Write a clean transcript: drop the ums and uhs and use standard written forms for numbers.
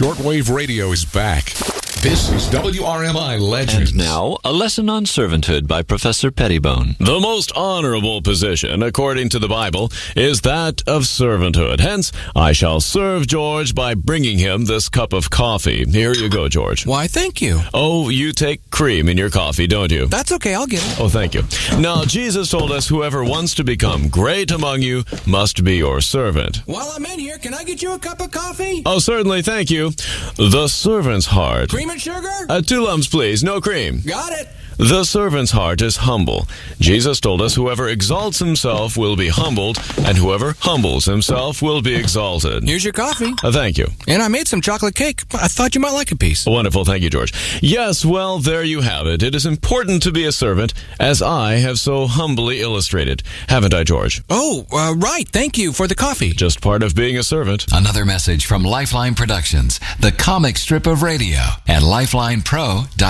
Shortwave radio is back. This is WRMI Legends. And now, a lesson on servanthood by Professor Pettibone. The most honorable position, according to the Bible, is that of servanthood. Hence, I shall serve George by bringing him this cup of coffee. Here you go, George. Why, thank you. Oh, you take cream in your coffee, don't you? That's okay, I'll get it. Oh, thank you. Now, Jesus told us whoever wants to become great among you must be your servant. While I'm in here, can I get you a cup of coffee? Oh, certainly, thank you. The servant's heart. Cream and sugar? 2 lumps, please. No cream. Got it. The servant's heart is humble. Jesus told us whoever exalts himself will be humbled, and whoever humbles himself will be exalted. Here's your coffee. Thank you. And I made some chocolate cake. I thought you might like a piece. Wonderful. Thank you, George. Yes, well, there you have it. It is important to be a servant, as I have so humbly illustrated. Haven't I, George? Oh, right. Thank you for the coffee. Just part of being a servant. Another message from Lifeline Productions, the comic strip of radio, at lifelinepro.com.